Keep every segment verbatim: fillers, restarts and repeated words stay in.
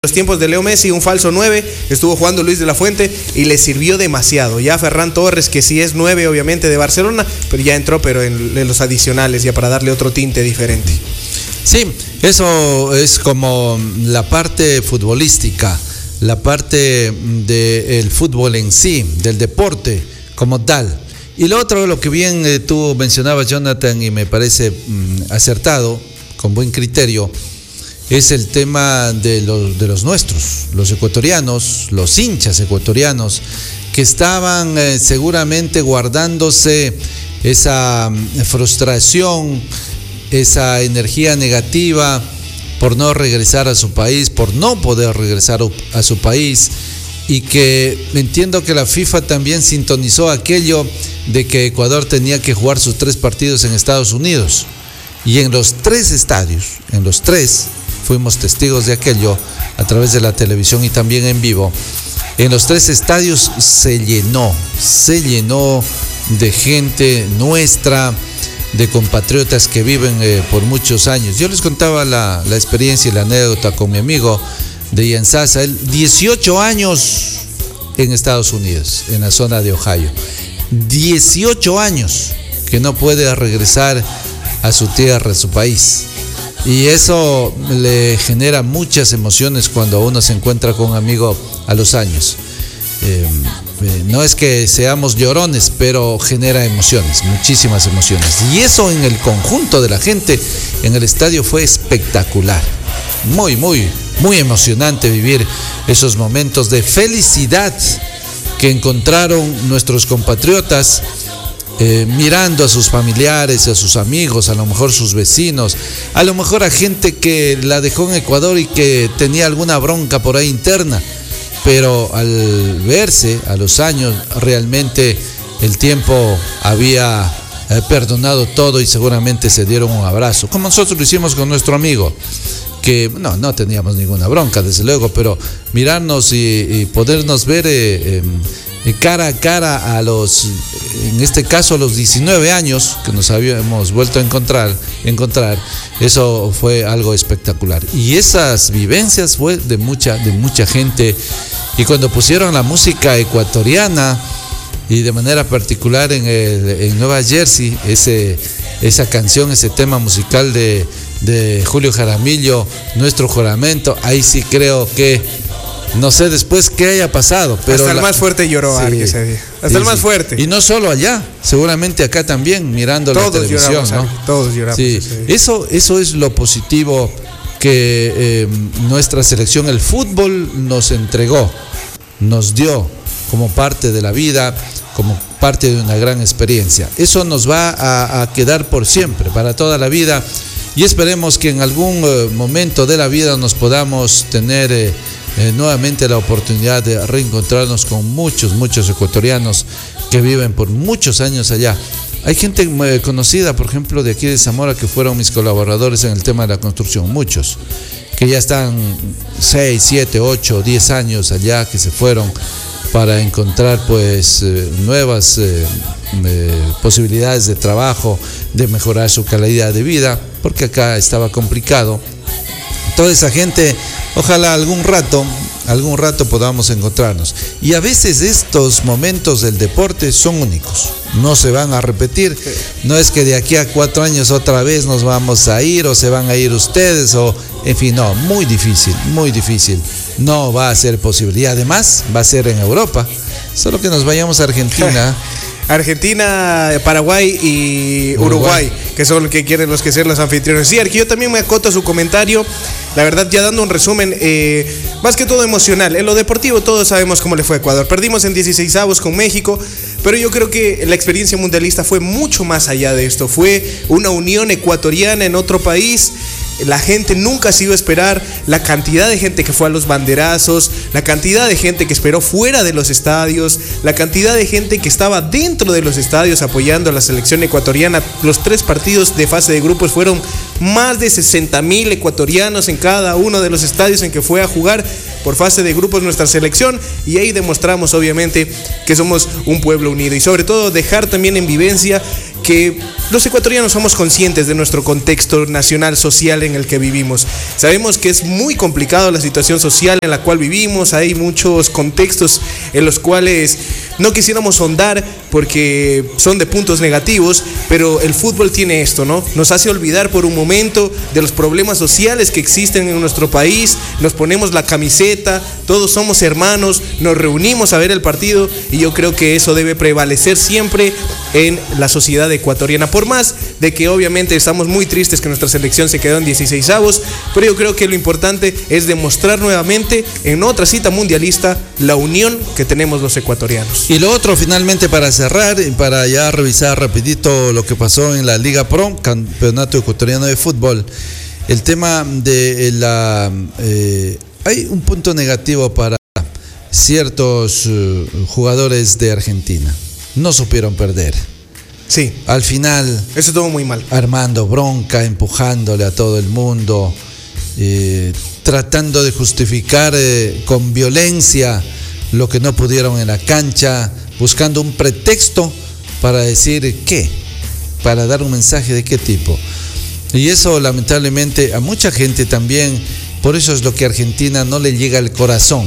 Los tiempos de Leo Messi, un falso nueve, estuvo jugando Luis de la Fuente y le sirvió demasiado. Ya Ferran Torres, que sí es nueve obviamente de Barcelona, pero ya entró pero en, en los adicionales, ya para darle otro tinte diferente. Sí, eso es como la parte futbolística, la parte del fútbol en sí, del deporte como tal. Y lo otro, lo que bien eh, tú mencionabas, Jonathan, y me parece mm, acertado, con buen criterio, es el tema de los, de los nuestros, los ecuatorianos, los hinchas ecuatorianos, que estaban eh, seguramente guardándose esa frustración, esa energía negativa por no regresar a su país, por no poder regresar a su país, y que entiendo que la FIFA también sintonizó aquello de que Ecuador tenía que jugar sus tres partidos en Estados Unidos, y en los tres estadios, en los tres, fuimos testigos de aquello a través de la televisión y también en vivo. En los tres estadios se llenó, se llenó de gente nuestra, de compatriotas que viven eh, por muchos años. Yo les contaba la, la experiencia y la anécdota con mi amigo de Ian Sasa, él dieciocho años en Estados Unidos, en la zona de Ohio. dieciocho años que no puede regresar a su tierra, a su país. Y eso le genera muchas emociones cuando uno se encuentra con un amigo a los años. Eh, eh, no es que seamos llorones, pero genera emociones, muchísimas emociones. Y eso en el conjunto de la gente en el estadio fue espectacular. Muy, muy, muy emocionante vivir esos momentos de felicidad que encontraron nuestros compatriotas. Eh, mirando a sus familiares, a sus amigos, a lo mejor sus vecinos, a lo mejor a gente que la dejó en Ecuador y que tenía alguna bronca por ahí interna, pero al verse a los años realmente el tiempo había eh, perdonado todo y seguramente se dieron un abrazo, como nosotros lo hicimos con nuestro amigo, que no, no teníamos ninguna bronca desde luego, pero mirarnos y, y podernos ver eh, eh, cara a cara a los, en este caso a los diecinueve años que nos habíamos vuelto a encontrar, encontrar, eso fue algo espectacular. Y esas vivencias fue de mucha, de mucha gente. Y cuando pusieron la música ecuatoriana, y de manera particular en, el, en Nueva Jersey, ese, esa canción, ese tema musical de, de Julio Jaramillo, Nuestro Juramento, ahí sí creo que no sé después qué haya pasado, pero hasta el la, más fuerte lloró sí, ese día. Hasta sí, el más sí. fuerte. Y no solo allá, seguramente acá también, mirando todos la televisión, lloramos, ¿no? Ari, todos lloramos. Sí. Eso, eso es lo positivo que eh, nuestra selección, el fútbol, nos entregó, nos dio como parte de la vida, como parte de una gran experiencia. Eso nos va a, a quedar por siempre, para toda la vida, y esperemos que en algún eh, momento de la vida nos podamos tener eh, Eh, nuevamente la oportunidad de reencontrarnos con muchos, muchos ecuatorianos que viven por muchos años allá. Hay gente eh, conocida, por ejemplo, de aquí de Zamora, que fueron mis colaboradores en el tema de la construcción, muchos, que ya están seis, siete, ocho, diez años allá, que se fueron para encontrar pues eh, nuevas eh, eh, posibilidades de trabajo, de mejorar su calidad de vida, porque acá estaba complicado. Toda esa gente, ojalá algún rato, algún rato podamos encontrarnos. Y a veces estos momentos del deporte son únicos, no se van a repetir. No es que de aquí a cuatro años otra vez nos vamos a ir o se van a ir ustedes, o en fin, no, muy difícil, muy difícil. No va a ser posible. Y además va a ser en Europa, solo que nos vayamos a Argentina. Argentina, Paraguay y Uruguay, Uruguay, que son los que quieren los que ser los anfitriones. Sí, Arqui, yo también me acoto a su comentario. La verdad, ya dando un resumen, eh, más que todo emocional. En lo deportivo todos sabemos cómo le fue a Ecuador. Perdimos en dieciseisavos con México, pero yo creo que la experiencia mundialista fue mucho más allá de esto. Fue una unión ecuatoriana en otro país. La gente nunca se iba a esperar la cantidad de gente que fue a los banderazos, la cantidad de gente que esperó fuera de los estadios, la cantidad de gente que estaba dentro de los estadios apoyando a la selección ecuatoriana. Los tres partidos de fase de grupos fueron más de sesenta mil ecuatorianos en cada uno de los estadios en que fue a jugar por fase de grupos nuestra selección, y ahí demostramos obviamente que somos un pueblo unido, y sobre todo dejar también en vivencia que los ecuatorianos somos conscientes de nuestro contexto nacional, social en el que vivimos. Sabemos que es muy complicado la situación social en la cual vivimos, hay muchos contextos en los cuales no quisiéramos ahondar porque son de puntos negativos, pero el fútbol tiene esto, ¿no? Nos hace olvidar por un momento de los problemas sociales que existen en nuestro país, nos ponemos la camiseta, todos somos hermanos, nos reunimos a ver el partido y yo creo que eso debe prevalecer siempre en la sociedad ecuatoriana, por más de que obviamente estamos muy tristes que nuestra selección se quedó en dieciseisavos, pero yo creo que lo importante es demostrar nuevamente en otra cita mundialista la unión que tenemos los ecuatorianos. Y lo otro, finalmente, para cerrar y para ya revisar rapidito lo que pasó en la Liga Pro, Campeonato Ecuatoriano de Fútbol, el tema de la... Eh, hay un punto negativo para ciertos uh, jugadores de Argentina. No supieron perder. Sí. Al final... Eso estuvo muy mal. Armando bronca, empujándole a todo el mundo, eh, tratando de justificar eh, con violencia lo que no pudieron en la cancha, buscando un pretexto para decir qué, para dar un mensaje de qué tipo. Y eso lamentablemente a mucha gente también, por eso es lo que a Argentina no le llega al corazón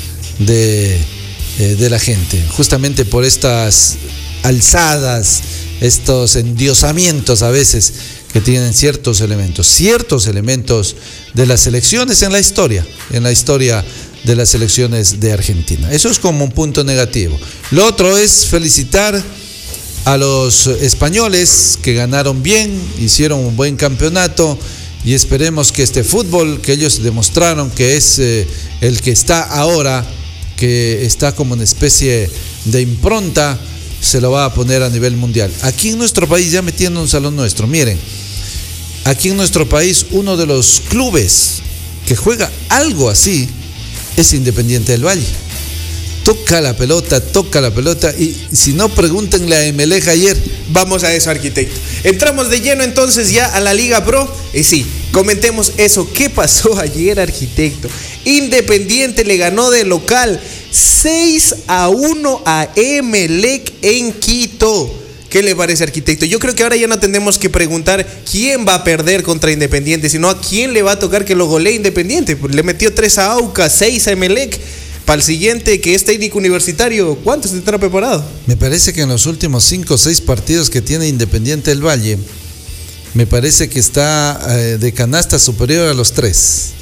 de, eh, de la gente, justamente por estas alzadas, estos endiosamientos a veces que tienen ciertos elementos, ciertos elementos de las elecciones en la historia, en la historia de las elecciones de Argentina. Eso es como un punto negativo. Lo otro es felicitar a los españoles que ganaron bien, hicieron un buen campeonato y esperemos que este fútbol que ellos demostraron que es eh, el que está ahora, que está como una especie de impronta, se lo va a poner a nivel mundial. Aquí en nuestro país, ya metiéndonos a lo nuestro, miren, aquí en nuestro país uno de los clubes que juega algo así es Independiente del Valle. Toca la pelota, toca la pelota y si no, pregúntenle a Emeleja ayer. Vamos a eso, arquitecto. Entramos de lleno entonces ya a la Liga Pro. Y sí, comentemos eso. ¿Qué pasó ayer, arquitecto? Independiente le ganó de local seis a uno a Emelec en Quito. ¿Qué le parece, arquitecto? Yo creo que ahora ya no tenemos que preguntar quién va a perder contra Independiente, sino a quién le va a tocar que lo golee Independiente. Le metió tres a Aucas, seis a Emelec. Para el siguiente, que es técnico universitario, ¿cuántos estará preparado? Me parece que en los últimos cinco o seis partidos que tiene Independiente del Valle, me parece que está eh, de canasta superior a los tres.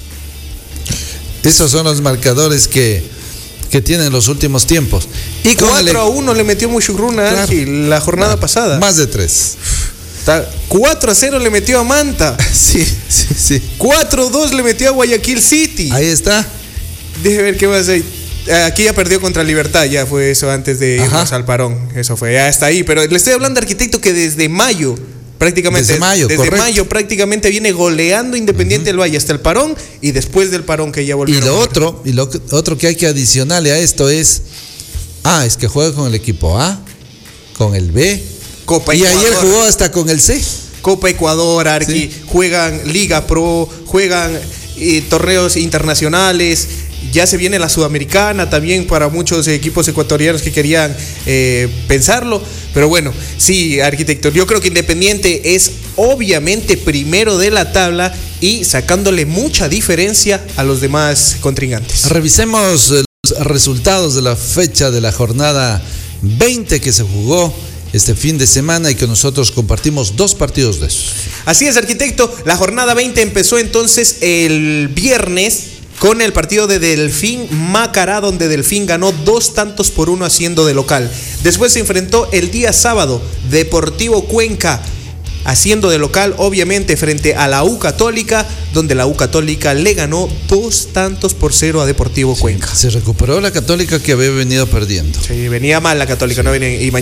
Esos son los marcadores que, que tienen los últimos tiempos. Y cuatro a uno le metió Muchugruna, claro, Ángel, la jornada claro, pasada. Más de tres. cuatro a cero le metió a Manta. Sí, sí, sí. cuatro a dos le metió a Guayaquil City. Ahí está. Déjeme ver qué más hay. Aquí ya perdió contra Libertad, ya fue eso antes de irnos al parón. Eso fue, ya está ahí. Pero le estoy hablando, arquitecto, que desde mayo, prácticamente. Desde mayo, Desde correcto. mayo prácticamente viene goleando Independiente uh-huh. del Valle hasta el parón y después del parón que ya volvió. Y lo otro, y lo otro que hay que adicionarle a esto es, ah, es que juega con el equipo A, con el B. Copa y Ecuador. Ayer jugó hasta con el C. Copa Ecuador, Arqui, sí. Juegan Liga Pro, juegan eh, torneos internacionales. Ya se viene la Sudamericana también para muchos equipos ecuatorianos que querían eh, pensarlo. Pero bueno, sí, arquitecto, yo creo que Independiente es obviamente primero de la tabla y sacándole mucha diferencia a los demás contrincantes. Revisemos los resultados de la fecha de la jornada veinte que se jugó este fin de semana y que nosotros compartimos dos partidos de esos. Así es, arquitecto, la jornada veinte empezó entonces el viernes con el partido de Delfín Macará, donde Delfín ganó dos tantos por uno haciendo de local. Después se enfrentó el día sábado Deportivo Cuenca, haciendo de local obviamente frente a la U Católica, donde la U Católica le ganó dos tantos por cero a Deportivo Cuenca. Se recuperó la Católica que había venido perdiendo. Sí, venía mal la Católica, sí. no venía, y, ma-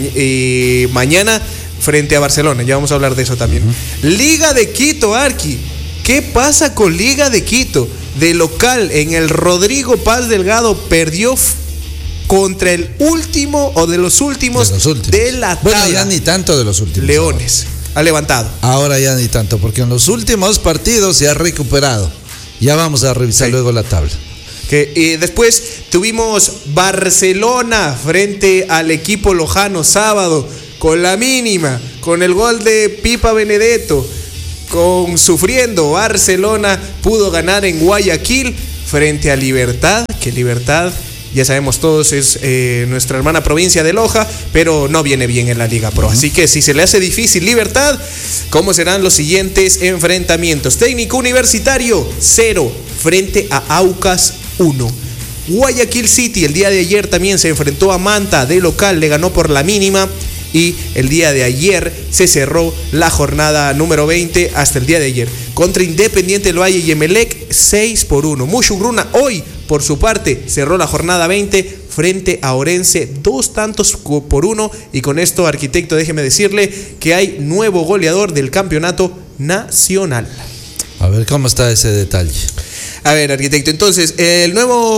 y mañana frente a Barcelona, ya vamos a hablar de eso también. Uh-huh. Liga de Quito, Arqui. ¿Qué pasa con Liga de Quito? De local en el Rodrigo Paz Delgado perdió f- contra el último o de los últimos de, los últimos. de la tabla. Bueno, ya ni tanto de los últimos. Leones. Ahora. Ha levantado. Ahora ya ni tanto, porque en los últimos partidos se ha recuperado. Ya vamos a revisar sí. luego la tabla. Que, eh, después tuvimos Barcelona frente al equipo lojano sábado con la mínima, con el gol de Pipa Benedetto, con sufriendo Barcelona, pudo ganar en Guayaquil frente a Libertad, que Libertad, ya sabemos todos, es eh, nuestra hermana provincia de Loja, pero no viene bien en la Liga Pro. Así que si se le hace difícil Libertad, ¿cómo serán los siguientes enfrentamientos? Técnico Universitario, cero, frente a Aucas, uno. Guayaquil City el día de ayer también se enfrentó a Manta de local, le ganó por la mínima. Y el día de ayer se cerró la jornada número veinte hasta el día de ayer. Contra Independiente del Valle y Emelec, seis por uno. Mushurruna hoy, por su parte, cerró la jornada veinte frente a Orense, dos tantos por uno. Y con esto, arquitecto, déjeme decirle que hay nuevo goleador del campeonato nacional. A ver cómo está ese detalle. A ver, arquitecto, entonces, el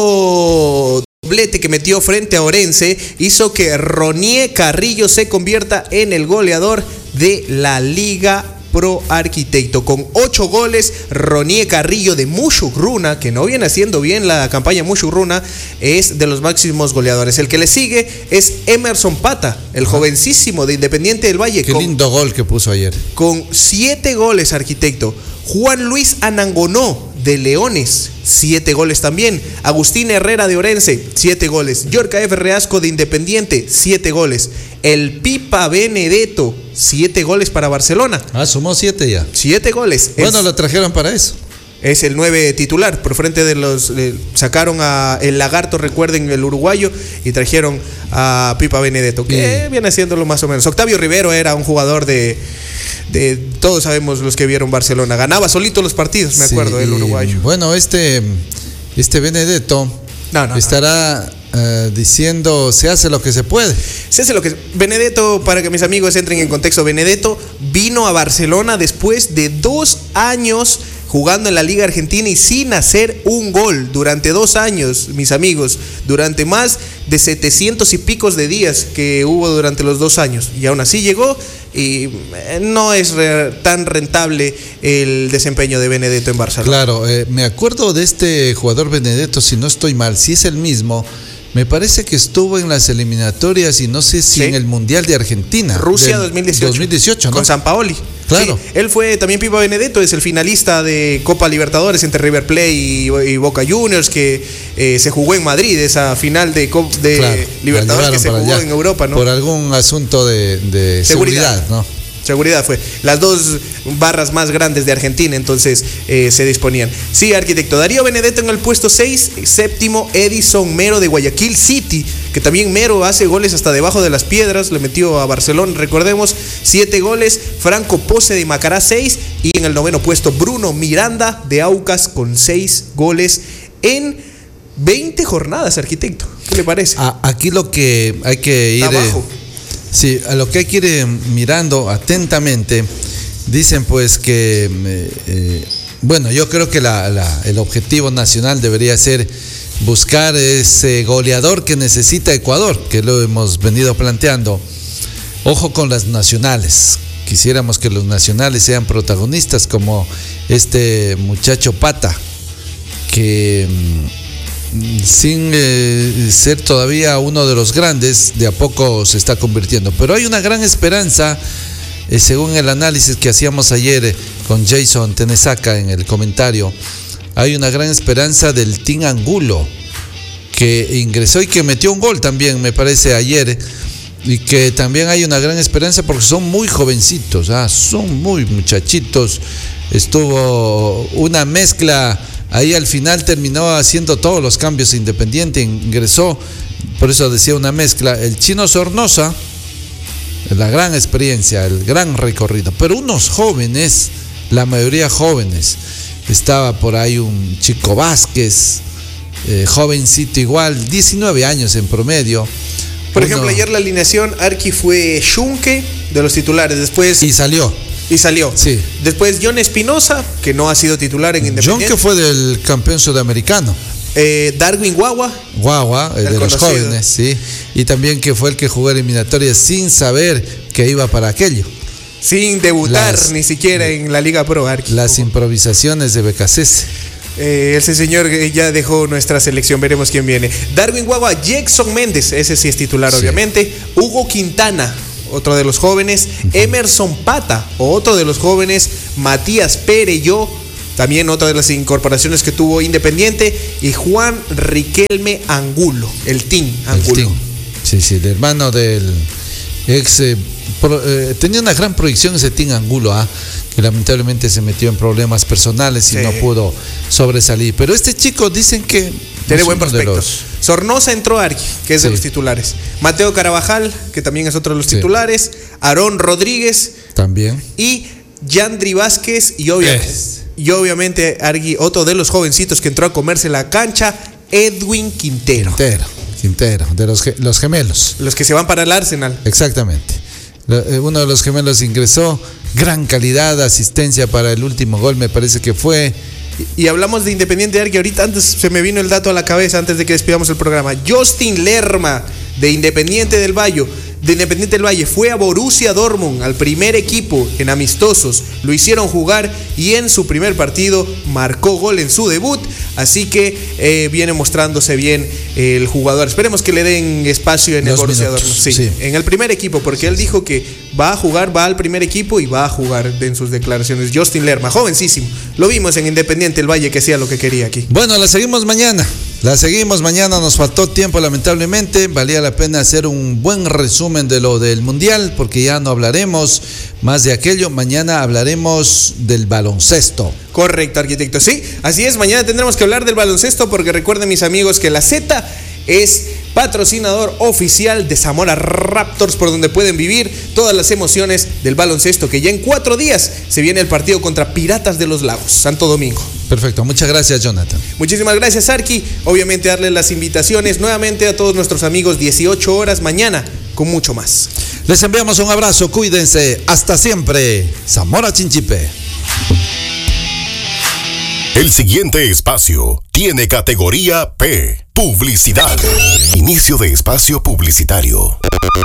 nuevo doblete que metió frente a Orense hizo que Ronier Carrillo se convierta en el goleador de la Liga Pro, arquitecto. Con ocho goles, Ronier Carrillo de Mushurruna, que no viene haciendo bien la campaña Mushurruna, es de los máximos goleadores. El que le sigue es Emerson Pata, el ah. jovencísimo de Independiente del Valle. Qué con, lindo gol que puso ayer. Con siete goles, arquitecto. Juan Luis Anangonó de Leones, siete goles también. Agustín Herrera de Orense, siete goles. Yorca F. Reasco de Independiente, siete goles. El Pipa Benedetto, siete goles para Barcelona. Ah, sumó siete ya. Siete goles. Bueno, es, lo trajeron para eso. Es el nueve titular. Por frente de los. Eh, sacaron a el Lagarto, recuerden, el uruguayo, y trajeron a Pipa Benedetto, que sí. viene haciéndolo más o menos. Octavio Rivero era un jugador de. De, todos sabemos los que vieron Barcelona, ganaba solito los partidos, me acuerdo, sí, el uruguayo. Bueno, este, este Benedetto no, no, estará no. Uh, diciendo se hace lo que se puede. Se hace lo que Benedetto, para que mis amigos entren en contexto, Benedetto vino a Barcelona después de dos años jugando en la Liga Argentina y sin hacer un gol durante dos años, mis amigos, durante más de setecientos y picos de días que hubo durante los dos años, y aún así llegó. Y no es re, tan rentable el desempeño de Benedetto en Barcelona. Claro, eh, me acuerdo de este jugador Benedetto, si no estoy mal, si es el mismo, me parece que estuvo en las eliminatorias y no sé si sí. en el Mundial de Argentina. Rusia dos mil dieciocho. dos mil dieciocho, ¿no? Con Sampaoli. Claro. Sí, él fue también Pipa Benedetto, es el finalista de Copa Libertadores entre River Plate y, y Boca Juniors, que eh, se jugó en Madrid, esa final de, de claro, Libertadores que se jugó allá, en Europa, ¿no? Por algún asunto de, de seguridad, seguridad, ¿no? Seguridad fue. Las dos barras más grandes de Argentina, entonces eh, se disponían. Sí, arquitecto. Darío Benedetto en el puesto seis. Séptimo, Edison Mero de Guayaquil City, que también Mero hace goles hasta debajo de las piedras. Le metió a Barcelona, recordemos, siete goles. Franco Pose de Macará, seis. Y en el noveno puesto, Bruno Miranda de Aucas con seis goles en veinte jornadas, arquitecto. ¿Qué le parece? A, aquí lo que hay que ir... Abajo. Sí, a lo que hay que ir mirando atentamente, dicen pues que, eh, eh, bueno, yo creo que la, la, el objetivo nacional debería ser buscar ese goleador que necesita Ecuador, que lo hemos venido planteando. Ojo con las nacionales, quisiéramos que los nacionales sean protagonistas como este muchacho Pata, que... sin eh, ser todavía uno de los grandes, de a poco se está convirtiendo. Pero hay una gran esperanza, eh, según el análisis que hacíamos ayer eh, con Jason Tenesaca en el comentario, hay una gran esperanza del Team Angulo, que ingresó y que metió un gol también, me parece, ayer, y que también hay una gran esperanza porque son muy jovencitos, ¿ah? son muy muchachitos. Estuvo una mezcla. Ahí al final terminó haciendo todos los cambios Independiente, ingresó, por eso decía una mezcla, el Chino Sornosa, la gran experiencia, el gran recorrido, pero unos jóvenes, la mayoría jóvenes, estaba por ahí un Chico Vázquez, eh, jovencito igual, diecinueve años en promedio. Por Uno, ejemplo, ayer la alineación, Arqui fue Schunke de los titulares, después... Y salió. Y salió. Sí. Después John Espinosa, que no ha sido titular en Independiente. John, que fue del campeón sudamericano. Eh, Darwin Guagua. Guagua, el, el de conocido. Los jóvenes, sí. Y también que fue el que jugó eliminatorias sin saber que iba para aquello. Sin debutar las, ni siquiera en la Liga Pro. Arqui. Las improvisaciones de Becasese. Eh, ese señor ya dejó nuestra selección, veremos quién viene. Darwin Guagua, Jackson Méndez, ese sí es titular, sí. obviamente. Hugo Quintana. otro de los jóvenes, Emerson Pata, otro de los jóvenes, Matías Pereyó, también otra de las incorporaciones que tuvo Independiente, y Juan Riquelme Angulo, el Team Angulo. El team. Sí, sí, el hermano del ex, eh, pro, eh, tenía una gran proyección ese Team Angulo, ¿ah? que lamentablemente se metió en problemas personales y sí. no pudo sobresalir. Pero este chico dicen que tiene buen prospecto. Los... Sornosa entró Arqui, que es sí. de los titulares. Mateo Carabajal, que también es otro de los sí. titulares. Aarón Rodríguez. También. Y Yandri Vázquez. Y obviamente, yes. y obviamente Arqui, otro de los jovencitos que entró a comerse la cancha, Edwin Quintero. Quintero, Quintero, de los, los gemelos. Los que se van para el Arsenal. Exactamente. Uno de los gemelos ingresó, gran calidad, asistencia para el último gol, me parece que fue. Y, y hablamos de Independiente Arqui, ahorita antes se me vino el dato a la cabeza antes de que despidamos el programa. Justin Lerma, de Independiente del Valle, de Independiente del Valle, fue a Borussia Dortmund, al primer equipo en amistosos, lo hicieron jugar y en su primer partido marcó gol en su debut, así que eh, viene mostrándose bien eh, el jugador. Esperemos que le den espacio en Dos el Borussia minutos, Dortmund, sí, sí. en el primer equipo, porque sí, él dijo que va a jugar, va al primer equipo y va a jugar en sus declaraciones. Justin Lerma, jovencísimo, lo vimos en Independiente del Valle que hacía lo que quería aquí. Bueno, la seguimos mañana. La seguimos mañana, nos faltó tiempo lamentablemente, valía la pena hacer un buen resumen de lo del Mundial, porque ya no hablaremos más de aquello, mañana hablaremos del baloncesto. Correcto, arquitecto, sí, así es, mañana tendremos que hablar del baloncesto, porque recuerden mis amigos que la Z es patrocinador oficial de Zamora Raptors, por donde pueden vivir todas las emociones del baloncesto, que ya en cuatro días se viene el partido contra Piratas de los Lagos, Santo Domingo. Perfecto, muchas gracias, Jonathan. Muchísimas gracias, Arqui. Obviamente darle las invitaciones nuevamente a todos nuestros amigos, dieciocho horas mañana, con mucho más. Les enviamos un abrazo, cuídense, hasta siempre. Zamora Chinchipe. El siguiente espacio tiene categoría P, publicidad. Inicio de espacio publicitario.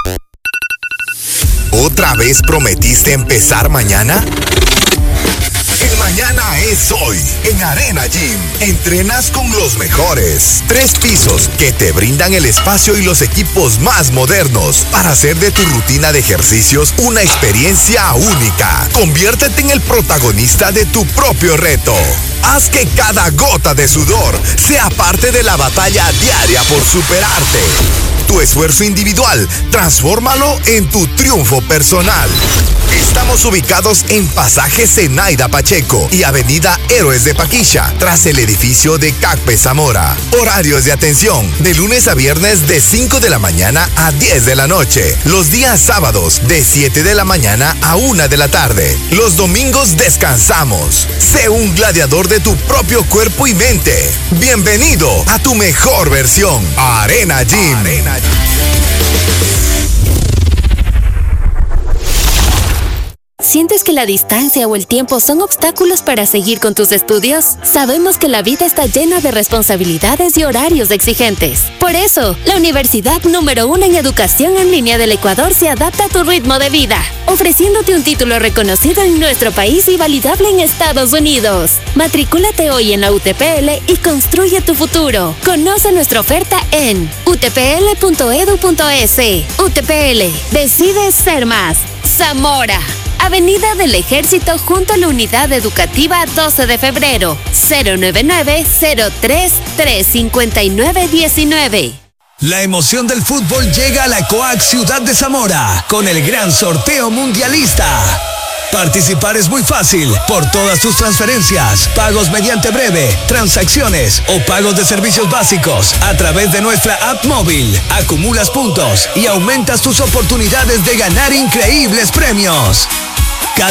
¿Otra vez prometiste empezar mañana? El mañana es hoy en Arena Gym. Entrenas con los mejores. Tres pisos que te brindan el espacio y los equipos más modernos para hacer de tu rutina de ejercicios una experiencia única. Conviértete en el protagonista de tu propio reto. Haz que cada gota de sudor sea parte de la batalla diaria por superarte. Tu esfuerzo individual, transfórmalo en tu triunfo personal. Estamos ubicados en Pasaje Zenaida Pacheco y Avenida Héroes de Paquilla, tras el edificio de Cacpe Zamora. Horarios de atención, de lunes a viernes de cinco de la mañana a diez de la noche. Los días sábados de siete de la mañana a una de la tarde. Los domingos descansamos. Sé un gladiador de tu propio cuerpo y mente. Bienvenido a tu mejor versión. Arena Gym. Arena Gym. ¿Sientes que la distancia o el tiempo son obstáculos para seguir con tus estudios? Sabemos que la vida está llena de responsabilidades y horarios exigentes. Por eso, la universidad número uno en educación en línea del Ecuador se adapta a tu ritmo de vida, ofreciéndote un título reconocido en nuestro país y validable en Estados Unidos. Matricúlate hoy en la U T P L y construye tu futuro. Conoce nuestra oferta en u t p l punto e d u punto e s. U T P L, decide ser más. Zamora, Avenida del Ejército junto a la Unidad Educativa doce de febrero, cero nueve nueve, cero tres, tres cinco nueve uno nueve. La emoción del fútbol llega a la Coac Ciudad de Zamora con el gran sorteo mundialista. Participar es muy fácil por todas tus transferencias, pagos mediante breve, transacciones o pagos de servicios básicos a través de nuestra app móvil. Acumulas puntos y aumentas tus oportunidades de ganar increíbles premios.